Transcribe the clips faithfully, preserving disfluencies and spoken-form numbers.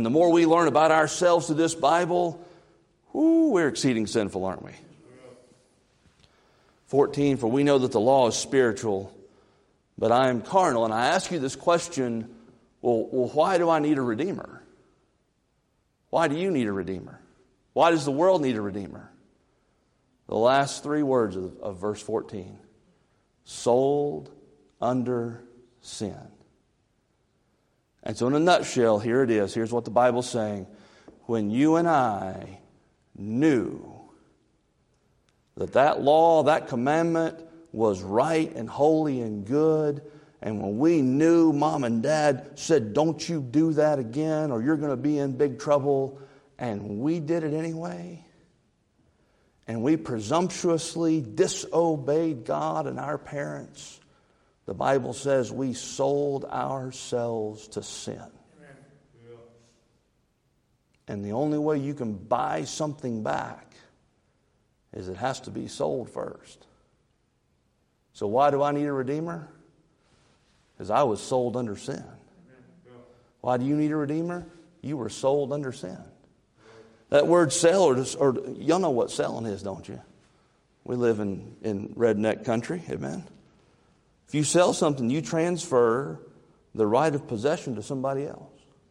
the more we learn about ourselves through this Bible, whoo, we're exceeding sinful, aren't we? fourteen, for we know that the law is spiritual, but I am carnal. And I ask you this question, well, well, why do I need a Redeemer? Why do you need a Redeemer? Why does the world need a Redeemer? The last three words of, of verse fourteen. Sold under sin. And so in a nutshell, here it is. Here's what the Bible's saying. When you and I knew that that law, that commandment was right and holy and good, and when we knew Mom and Dad said, don't you do that again or you're going to be in big trouble, and we did it anyway, and we presumptuously disobeyed God and our parents, the Bible says we sold ourselves to sin. Amen. And the only way you can buy something back is it has to be sold first. So why do I need a Redeemer? Because I was sold under sin. Why do you need a Redeemer? You were sold under sin. That word sell, or, or y'all know what selling is, don't you? We live in, in redneck country, amen? If you sell something, you transfer the right of possession to somebody else.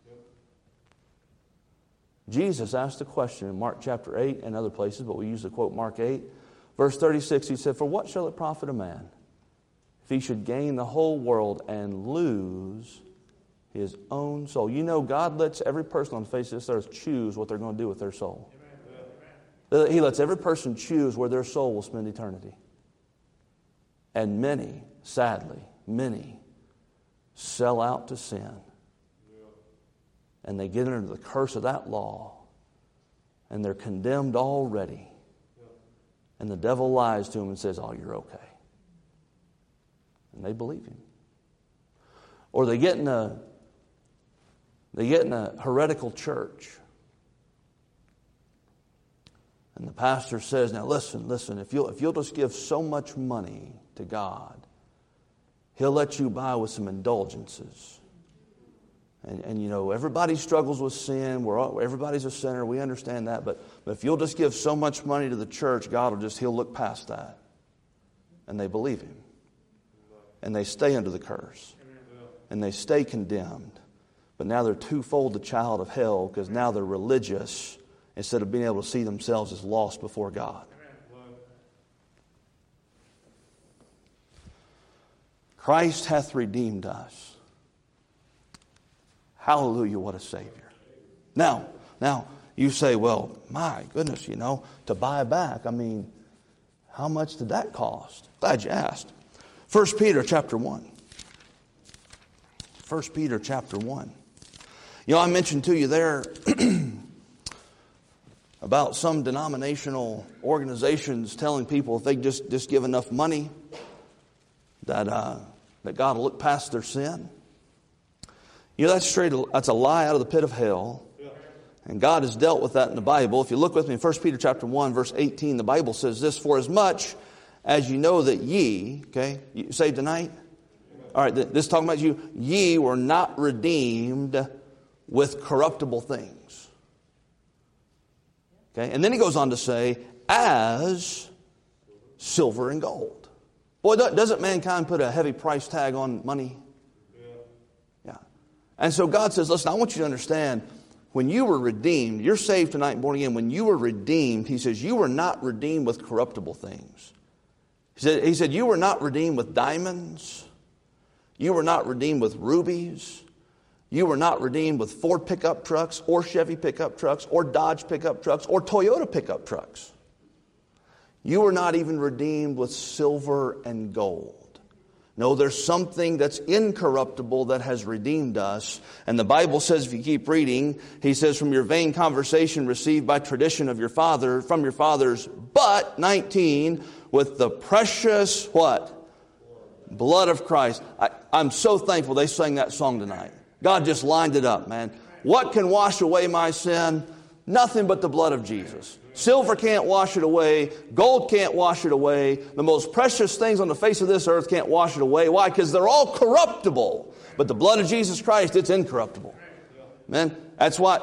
Jesus asked a question in Mark chapter eight and other places, but we use the quote Mark eight. Verse thirty-six, he said, for what shall it profit a man if he should gain the whole world and lose his own soul? You know, God lets every person on the face of this earth choose what they're going to do with their soul. Amen. He lets every person choose where their soul will spend eternity. And many, sadly, many sell out to sin. And they get under the curse of that law. And they're condemned already. And the devil lies to them and says, oh, you're okay. And they believe him. Or they get in a they get in a heretical church. And the pastor says, now listen, listen, if you'll if you'll just give so much money to God, He'll let you buy with some indulgences. And, and you know, everybody struggles with sin. We're all, everybody's a sinner. We understand that. But, but if you'll just give so much money to the church, God will just, He'll look past that. And they believe Him. And they stay under the curse. And they stay condemned. But now they're twofold the child of hell because now they're religious instead of being able to see themselves as lost before God. Christ hath redeemed us. Hallelujah, what a Savior. Now, now, you say, well, my goodness, you know, to buy back, I mean, how much did that cost? Glad you asked. First Peter chapter one. First Peter chapter one. You know, I mentioned to you there about some denominational organizations telling people if they just, just give enough money that uh, that God will look past their sin. You know, that's straight. That's a lie out of the pit of hell. And God has dealt with that in the Bible. If you look with me in First Peter chapter one, verse eighteen, the Bible says this, for as much as you know that ye, okay, you saved tonight? All right, this is talking about you. Ye were not redeemed with corruptible things. Okay, and then he goes on to say, as silver and gold. Boy, doesn't mankind put a heavy price tag on money? Yeah. And so God says, listen, I want you to understand, when you were redeemed, you're saved tonight and born again. When you were redeemed, he says, you were not redeemed with corruptible things. He said, he said, you were not redeemed with diamonds. You were not redeemed with rubies. You were not redeemed with Ford pickup trucks or Chevy pickup trucks or Dodge pickup trucks or Toyota pickup trucks. You were not even redeemed with silver and gold. No, there's something that's incorruptible that has redeemed us. And the Bible says, if you keep reading, he says, from your vain conversation received by tradition of your father, from your fathers, but, nineteen, with the precious, what? Blood of Christ. I, I'm so thankful they sang that song tonight. God just lined it up, man. What can wash away my sin? Nothing but the blood of Jesus. Silver can't wash it away. Gold can't wash it away. The most precious things on the face of this earth can't wash it away. Why? Because they're all corruptible. But the blood of Jesus Christ, it's incorruptible. Man, that's why